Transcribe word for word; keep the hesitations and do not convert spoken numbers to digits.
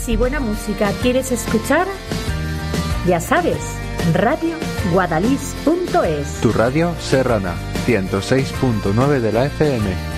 Novedades y buena música quieres escuchar, ya sabes, radio guadalix punto es. Tu radio serrana, ciento seis punto nueve de la F M.